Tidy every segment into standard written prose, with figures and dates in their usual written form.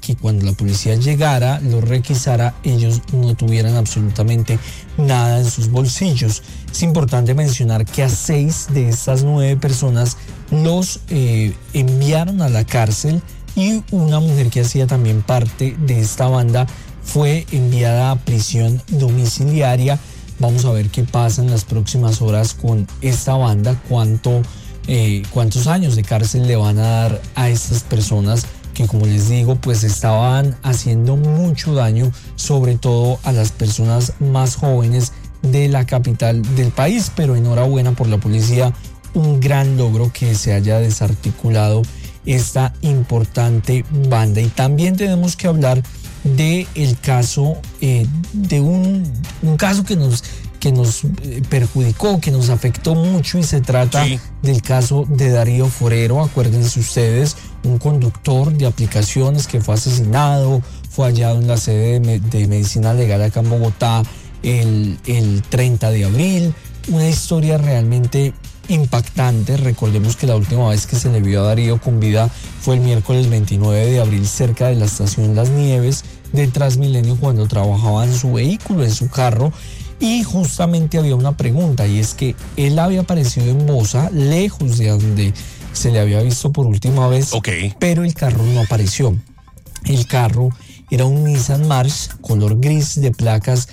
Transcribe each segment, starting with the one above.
que cuando la policía llegara, los requisara, ellos no tuvieran absolutamente nada en sus bolsillos. Es importante mencionar que a 6 de estas 9 personas los enviaron a la cárcel, y una mujer que hacía también parte de esta banda fue enviada a prisión domiciliaria. Vamos a ver qué pasa en las próximas horas con esta banda, cuántos años de cárcel le van a dar a estas personas que, como les digo, pues estaban haciendo mucho daño, sobre todo a las personas más jóvenes de la capital del país. Pero enhorabuena por la policía, un gran logro que se haya desarticulado esta importante banda. Y también tenemos que hablar de el caso, de un caso que nos perjudicó, que nos afectó mucho, y se trata del caso de Darío Forero. Acuérdense ustedes, un conductor de aplicaciones que fue asesinado, fue hallado en la sede de Medicina Legal acá en Bogotá el 30 de abril. Una historia realmente impactante. Recordemos que la última vez que se le vio a Darío con vida fue el miércoles 29 de abril cerca de la estación Las Nieves de Transmilenio, cuando trabajaba en su vehículo, en su carro, y justamente había una pregunta, y es que él había aparecido en Bosa, lejos de donde se le había visto por última vez, pero el carro no apareció. El carro era un Nissan March color gris de placas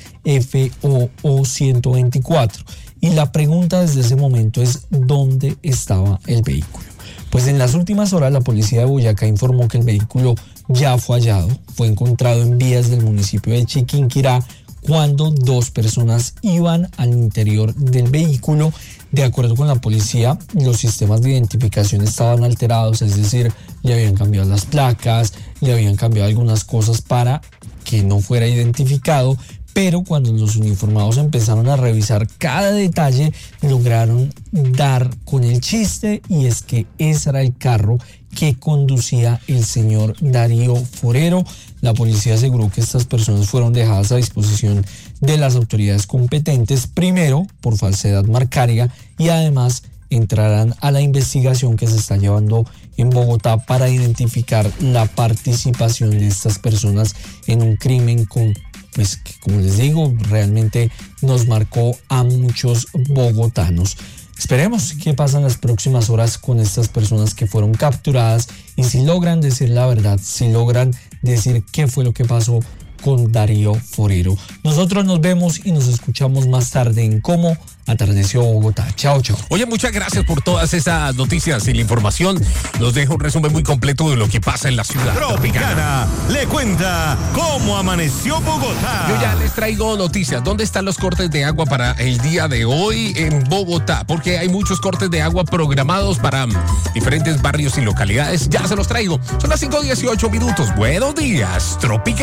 FOO 124. Y la pregunta desde ese momento es: ¿dónde estaba el vehículo? Pues en las últimas horas la policía de Boyacá informó que el vehículo ya fue hallado, fue encontrado en vías del municipio de Chiquinquirá, cuando 2 personas iban al interior del vehículo. De acuerdo con la policía, los sistemas de identificación estaban alterados, es decir, le habían cambiado las placas, le habían cambiado algunas cosas para que no fuera identificado. Pero cuando los uniformados empezaron a revisar cada detalle, lograron dar con el chiste, y es que ese era el carro que conducía el señor Darío Forero. La policía aseguró que estas personas fueron dejadas a disposición de las autoridades competentes, primero por falsedad marcaria, y además entrarán a la investigación que se está llevando en Bogotá para identificar la participación de estas personas en un crimen pues que, como les digo, realmente nos marcó a muchos bogotanos. Esperemos qué pasa en las próximas horas con estas personas que fueron capturadas, y si logran decir la verdad, si logran decir qué fue lo que pasó con Darío Forero. Nosotros nos vemos y nos escuchamos más tarde en Cómo Atardeció Bogotá. Chao, chao. Oye, muchas gracias por todas esas noticias y la información. Nos deja un resumen muy completo de lo que pasa en la ciudad Tropicana le cuenta cómo amaneció Bogotá. Yo ya les traigo noticias. ¿Dónde están los cortes de agua para el día de hoy en Bogotá? Porque hay muchos cortes de agua programados para diferentes barrios y localidades. Ya se los traigo. Son las 5:18. Buenos días, Tropicana.